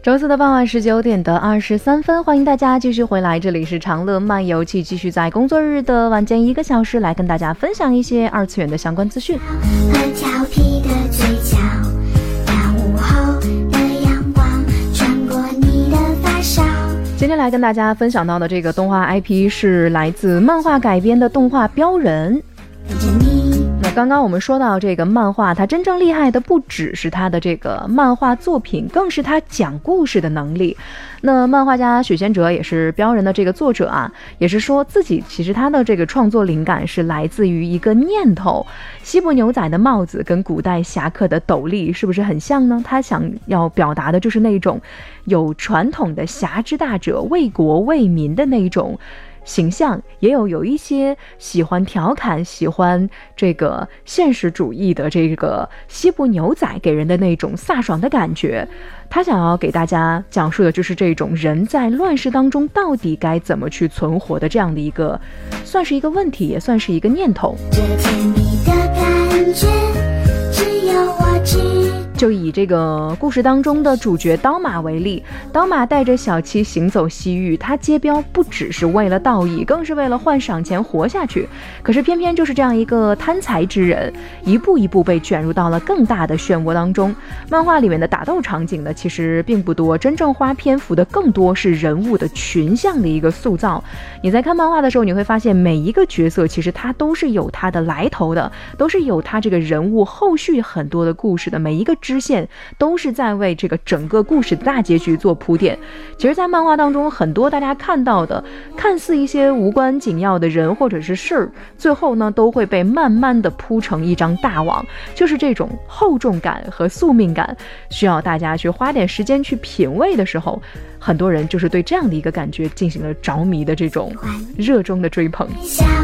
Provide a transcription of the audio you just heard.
周四的傍晚19点的23分，欢迎大家继续回来，这里是长乐漫游记，继续在工作日的晚间1个小时来跟大家分享一些二次元的相关资讯。 和调皮的嘴角，让午后的阳光穿过你的发梢。 今天来跟大家分享到的这个动画 IP 是来自漫画改编的动画《标人》。那刚刚我们说到这个漫画，它真正厉害的不只是它的这个漫画作品，更是它讲故事的能力。那漫画家许仙哲也是标人的这个作者啊，也是说自己其实他的这个创作灵感是来自于一个念头。西部牛仔的帽子跟古代侠客的斗笠是不是很像呢？他想要表达的就是那种有传统的侠之大者为国为民的那种形象，也有一些喜欢调侃喜欢这个现实主义的这个西部牛仔给人的那种飒爽的感觉。他想要给大家讲述的就是这种人在乱世当中到底该怎么去存活的这样的一个，算是一个问题，也算是一个念头。 这甜蜜的感觉只有我知。 就以这个故事当中的主角刀马为例，刀马带着小七行走西域，他接镖不只是为了道义，更是为了换赏钱活下去。可是偏偏就是这样一个贪财之人，一步一步被卷入到了更大的漩涡当中。漫画里面的打斗场景呢，其实并不多，真正花篇幅的更多是人物的群像的一个塑造。你在看漫画的时候，你会发现每一个角色其实他都是有他的来头的，都是有他这个人物后续很多的故事的，每一个支线都是在为这个整个故事的大结局做铺垫。其实在漫画当中，很多大家看到的看似一些无关紧要的人或者是事儿，最后呢都会被慢慢的铺成一张大网，就是这种厚重感和宿命感，需要大家去花点时间去品味的时候，很多人就是对这样的一个感觉进行了着迷的这种热衷的追捧。 像